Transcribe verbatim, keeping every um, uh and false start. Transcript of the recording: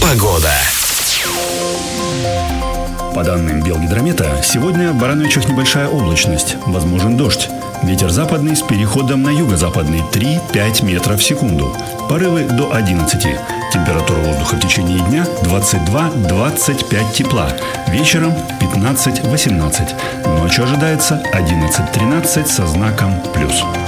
Погода. По данным Белгидромета, сегодня в Барановичах небольшая облачность, возможен дождь. Ветер западный с переходом на юго-западный три-пять метров в секунду. Порывы до одиннадцати. Температура воздуха в течение дня двадцать два - двадцать пять тепла. Вечером пятнадцать - восемнадцать. Ночью ожидается одиннадцать - тринадцать со знаком плюс.